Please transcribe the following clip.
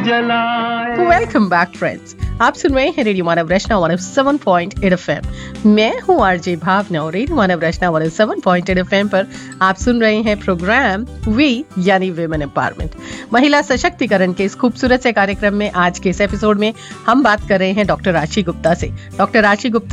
जलाए। Welcome back friends, आप सुन रहे हैं रेडियो मानव रचना 107.8 FM। मैं हूँ आरजे भावना और रेडियो मानव रचना 107.8 FM पर आप सुन रहे हैं प्रोग्राम वी यानी विमेन एम्पावरमेंट, महिला सशक्तिकरण के इस खूबसूरत से कार्यक्रम में। आज के इस एपिसोड में हम बात कर रहे हैं डॉक्टर राशि गुप्ता से। डॉक्टर राशि गुप्ता